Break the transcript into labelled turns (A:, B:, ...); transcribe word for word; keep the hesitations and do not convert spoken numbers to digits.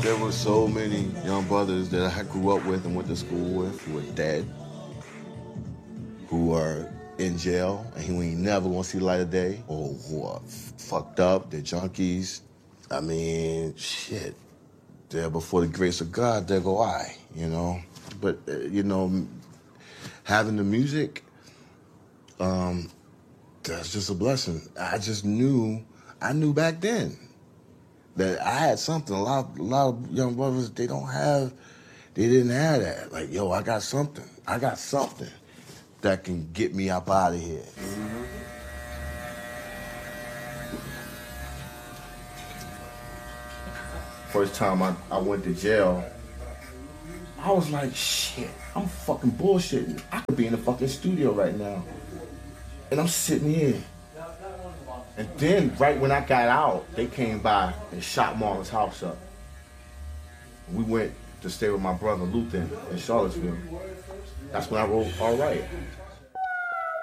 A: there were so many young brothers that I grew up with and went to school with who are dead, who are in jail, and who ain't never gonna see the light of day, or who are f- fucked up, they're junkies. I mean, shit. There before the grace of God, there go I, you know. But, uh, you know, having the music, um, that's just a blessing. I just knew, I knew back then that I had something. A lot, a lot of young brothers, they don't have, they didn't have that. Like, yo, I got something. I got something that can get me up out of here. Mm-hmm. First time I, I went to jail, I was like, shit, I'm fucking bullshitting. I could be in the fucking studio right now. And I'm sitting here. And then, right when I got out, they came by and shot Marlon's house up. We went to stay with my brother Luther in Charlottesville. That's when I wrote All Right.